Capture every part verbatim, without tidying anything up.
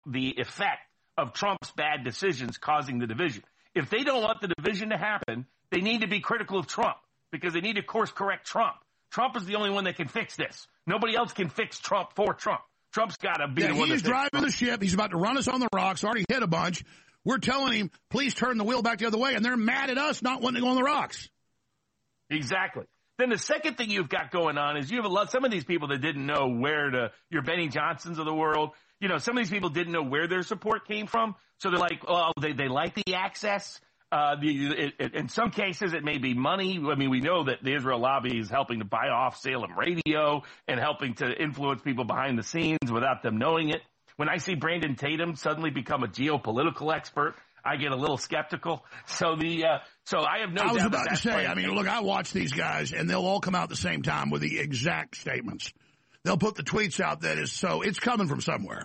the effect of Trump's bad decisions causing the division. If they don't want the division to happen, they need to be critical of Trump because they need to course correct Trump. Trump is the only one that can fix this. Nobody else can fix Trump for Trump. Trump's got to be yeah, the one he's that driving Trump. the ship. He's about to run us on the rocks. Already hit a bunch. We're telling him, please turn the wheel back the other way, and they're mad at us not wanting to go on the rocks. Exactly. Then the second thing you've got going on is you have a lot, some of these people that didn't know where to, your Benny Johnsons of the world, you know, some of these people didn't know where their support came from. So they're like, oh, they, they like the access. Uh, the, it, it, in some cases, it may be money. I mean, we know that the Israel lobby is helping to buy off Salem Radio and helping to influence people behind the scenes without them knowing it. When I see Brandon Tatum suddenly become a geopolitical expert, I get a little skeptical. So the uh, so I have no. I was doubt about that to say. I mean, look, I watch these guys, and they'll all come out at the same time with the exact statements. They'll put the tweets out that is so. It's coming from somewhere.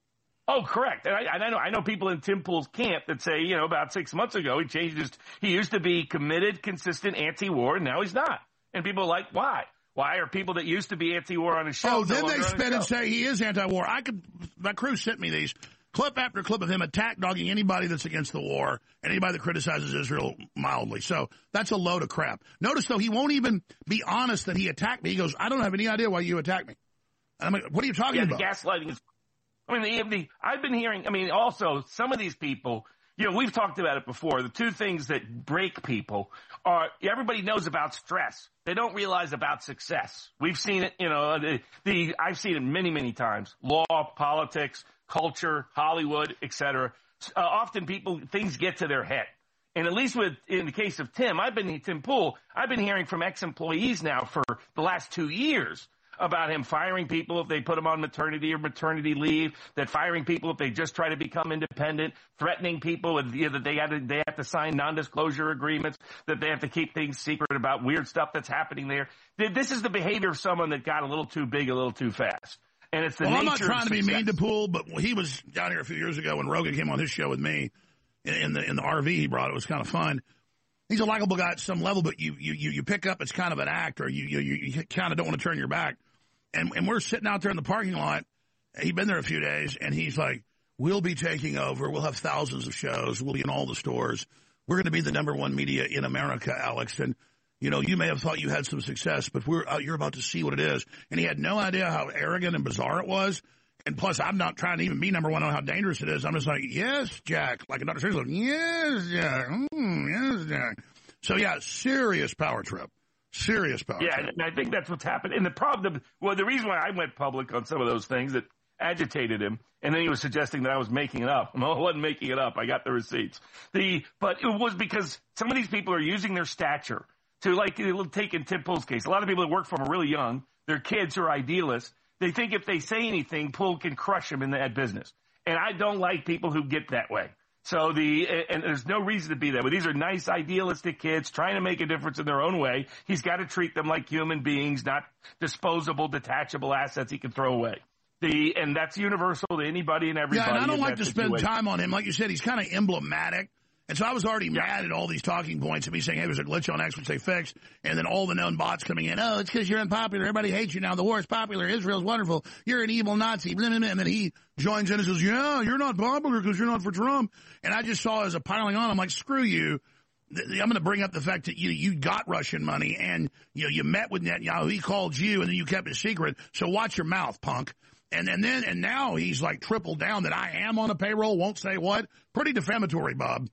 Oh, correct. And I, and I know I know people in Tim Pool's camp that say, you know, about six months ago he changed his. He used to be committed, consistent anti-war, and now he's not. And people are like, why? Why are people that used to be anti-war on his show? Oh, no then they longer on spin his and show? say he is anti-war. I could. My crew sent me these clip after clip of him attack dogging anybody that's against the war, and anybody that criticizes Israel mildly. So that's a load of crap. Notice though, he won't even be honest that he attacked me. He goes, "I don't have any idea why you attacked me." And I'm like, "What are you talking Yeah, about?" the gaslighting is. I mean, the, the, I've been hearing. I mean, also some of these people. You know, we've talked about it before. The two things that break people are everybody knows about stress. They don't realize about success. We've seen it, you know, the, the I've seen it many, many times. Law, politics, culture, Hollywood, et cetera. Uh, often people, things get to their head. And at least with, in the case of Tim, I've been, Tim Pool, I've been hearing from ex-employees now for the last two years about him firing people if they put him on maternity or maternity leave, that firing people if they just try to become independent, threatening people with, you know, that they have to, they have to sign non-disclosure agreements, that they have to keep things secret about weird stuff that's happening there. This is the behavior of someone that got a little too big, a little too fast. And it's the well, nature I'm not trying of to be success. mean to Pool, but he was down here a few years ago when Rogan came on his show with me in, in the in the R V he brought. It was kind of fun. He's a likable guy at some level, but you you you, you pick up it's kind of an act, or you you, you kind of don't want to turn your back. And, and we're sitting out there in the parking lot. He'd been there a few days, and he's like, we'll be taking over. We'll have thousands of shows. We'll be in all the stores. We're going to be the number one media in America, Alex. And, you know, you may have thought you had some success, but we're uh, you're about to see what it is. And he had no idea how arrogant and bizarre it was. And plus, I'm not trying to even be number one on how dangerous it is. I'm just like, yes, Jack. Like a Doctor Strange, like, yes, Jack. Mm, yes, Jack. So, yeah, serious power trip. Serious power. Yeah, and I think that's what's happened. And the problem, well, the reason why I went public on some of those things that agitated him, and then he was suggesting that I was making it up. No, I wasn't making it up. I got the receipts. The But it was because some of these people are using their stature to, like, take in Tim Pool's case. A lot of people that work for him are really young. They're kids who are idealists. They think if they say anything, Pool can crush them in that business. And I don't like people who get that way. So the, and there's no reason to be that way. These are nice, idealistic kids trying to make a difference in their own way. He's got to treat them like human beings, not disposable, detachable assets he can throw away. The, and that's universal to anybody and everybody. Yeah, and I don't like to situation. spend time on him. Like you said, he's kind of emblematic. And so I was already yeah. mad at all these talking points of me saying, hey, there's a glitch on X which they fixed. And then all the known bots coming in. Oh, it's because you're unpopular. Everybody hates you now. The war is popular. Israel's wonderful. You're an evil Nazi. Blah, blah, blah. And then he joins in and says, yeah, you're not popular because you're not for Trump. And I just saw as a piling on, I'm like, screw you. I'm going to bring up the fact that you you got Russian money and you know, you met with Netanyahu. He called you and then you kept it secret. So watch your mouth, punk. And, and then and now he's like tripled down that I am on a payroll, won't say what. Pretty defamatory, Bob.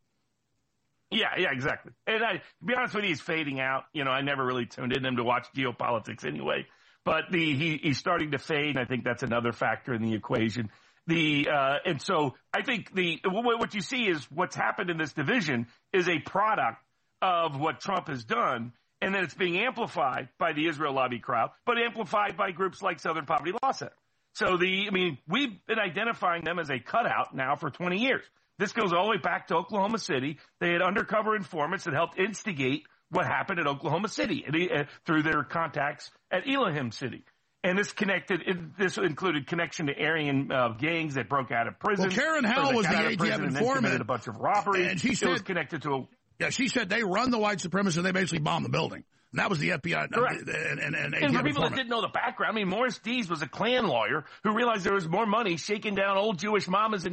Yeah, yeah, exactly. And I, to be honest with you, he's fading out. You know, I never really tuned in him to watch geopolitics anyway. But the he, he's starting to fade, and I think that's another factor in the equation. The uh, and so I think the what you see is what's happened in this division is a product of what Trump has done, and then it's being amplified by the Israel lobby crowd, but amplified by groups like Southern Poverty Law Center. So the I mean, we've been identifying them as a cutout now for twenty years. This goes all the way back to Oklahoma City. They had undercover informants that helped instigate what happened at Oklahoma City uh, through their contacts at Elohim City. And this connected. It, this included connection to Aryan uh, gangs that broke out of prison. Well, Karen Howell was the A T F and informant. Committed a bunch of robberies. And she said, it was connected to a. Yeah, she said they run the white supremacists and they basically bombed the building. And that was the F B I. Correct. And, and, and, and for people that didn't know the background, I mean, Morris Dees was a Klan lawyer who realized there was more money shaking down old Jewish mamas and